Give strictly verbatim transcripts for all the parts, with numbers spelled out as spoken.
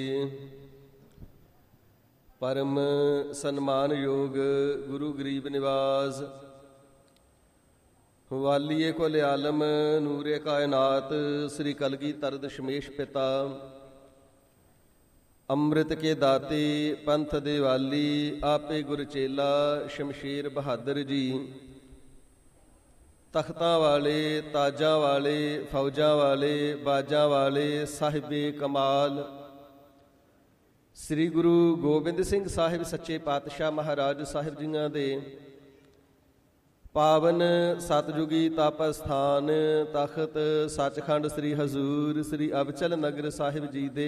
परम सन्मान योग गुरु गरीब निवास वालिए कुल आलम नूरे कायनात श्री कलगीधर दशमेश पिता अमृत के दाते पंथ देवाली आपे गुर चेला शमशेर बहादुर जी तख्तां वाले ताजां वाले फौजां वाले बाजां वाले साहिबे कमाल श्री गुरु गोबिंद सिंह साहिब सच्चे पातशाह महाराज साहिब जियां दे पावन सतयुगी तप स्थान तख्त सचखंड श्री हजूर श्री अबचल नगर साहिब जी दे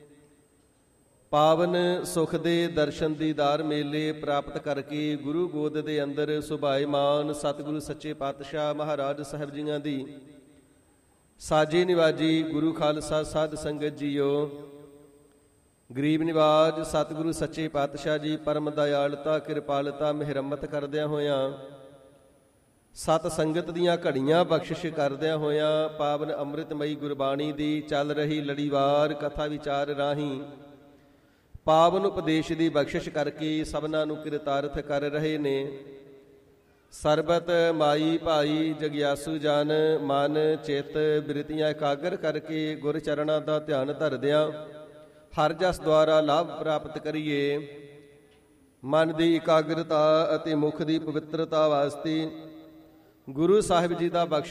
पावन सुख दे दर्शन दीदार मेले प्राप्त करके गुरु गोद दे अंदर सुभाईमान सतगुरु सच्चे पातशाह महाराज साहिब जियां दी साजे निवाजी गुरु खालसा साध संगत जीओ गरीब निवाज सतगुरु सच्चे पातशाह जी परम दयालता किरपालता मेहरमत करदियां होयां सत संगत दीयां घड़ियां बख्शिश करदियां होयां पावन अमृतमई गुरबाणी दी चल रही लड़ीवार कथा विचार राही पावन उपदेश दी बख्शिश करके सबना नूं किरतार्थ कर रहे ने। सरबत माई भाई जगियासु जन मन चित बिरतियां एकागर करके गुर चरणां दा ध्यान धरदियां हर जस द्वारा लाभ प्राप्त करिए। मन की इकाग्रता अते मुख की पवित्रता वास्ते गुरु साहिब जी का बख्श